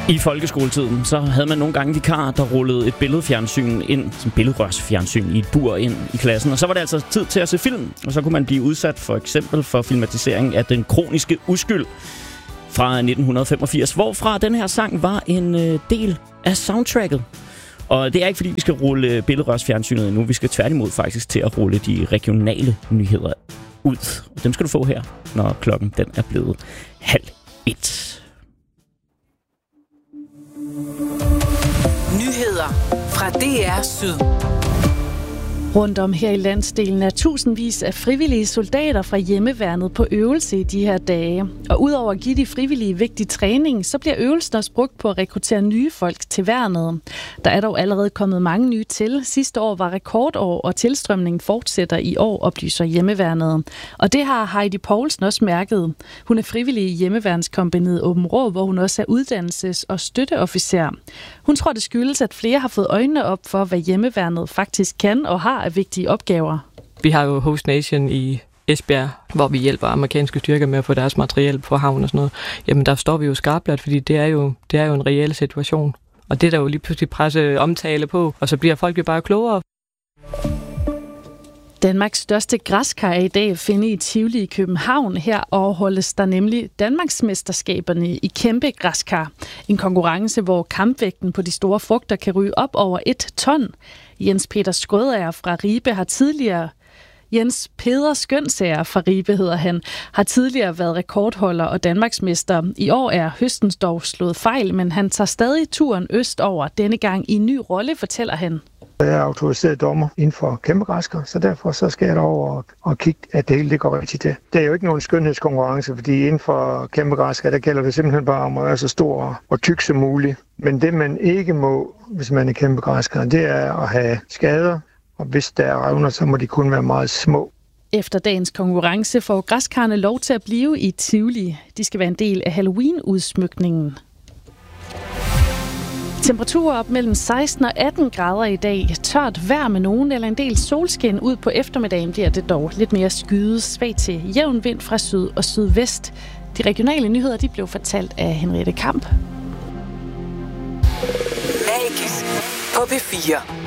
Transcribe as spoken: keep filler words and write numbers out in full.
I folkeskoletiden, så havde man nogle gange vikarer, der rullede et billedfjernsyn ind, som billedrørsfjernsyn i et bur ind i klassen. Og så var det altså tid til at se film, og så kunne man blive udsat for eksempel for filmatisering af Den Kroniske Uskyld fra nitten femogfirs, hvorfra den her sang var en øh, del af soundtracket. Og det er ikke, fordi vi skal rulle billedrørsfjernsynet nu. Vi skal tværtimod faktisk til at rulle de regionale nyheder ud. Og dem skal du få her, når klokken den er blevet halv et. Nyheder fra D R Syd. Rundt om her i landsdelen er tusindvis af frivillige soldater fra hjemmeværnet på øvelse i de her dage. Og udover at give de frivillige vigtig træning, så bliver øvelsen også brugt på at rekruttere nye folk til værnet. Der er dog allerede kommet mange nye til. Sidste år var rekordår, og tilstrømningen fortsætter i år, oplyser hjemmeværnet. Og det har Heidi Poulsen også mærket. Hun er frivillig i hjemmeværnskompagniet Åben Rå, hvor hun også er uddannelses- og støtteofficer. Hun tror, det skyldes, at flere har fået øjnene op for, hvad hjemmeværnet faktisk kan og har af vigtige opgaver. Vi har jo Host Nation i Esbjerg, hvor vi hjælper amerikanske styrker med at få deres materiel på havn og sådan noget. Jamen der står vi jo skarpt, fordi det er jo, det er jo en reel situation. Og det er der jo lige pludselig presse omtale på, og så bliver folk jo bare klogere. Danmarks største græskar er i dag at finde i Tivoli i København. Her overholdes der nemlig Danmarksmesterskaberne i kæmpe græskar. En konkurrence, hvor kampvægten på de store frugter kan ryge op over et ton. Jens Peter Skrødager fra Ribe har tidligere... Jens Peder Skønsager fra Ribe hedder han, har tidligere været rekordholder og Danmarksmester. I år er høstens dog slået fejl, men han tager stadig turen østover. Denne gang i en ny rolle, fortæller han. Jeg er autoriseret dommer inden for kæmpegræskar, så derfor så skal jeg derover og, og kigge, at det hele det går rigtigt til. Det er jo ikke nogen skønhedskonkurrence, fordi inden for kæmpegræskar, der gælder det simpelthen bare om at være så stor og tyk som muligt. Men det man ikke må, hvis man er kæmpegræskar, det er at have skader, og hvis der er revner, så må de kun være meget små. Efter dagens konkurrence får græskarne lov til at blive i Tivoli. De skal være en del af Halloween-udsmykningen. Temperaturer op mellem seksten og atten grader i dag. Tørt vejr med nogen eller en del solskin. Ud på eftermiddagen bliver det dog lidt mere skyet, svag til jævn vind fra syd og sydvest. De regionale nyheder de blev fortalt af Henriette Kamp. Magisk på P fire.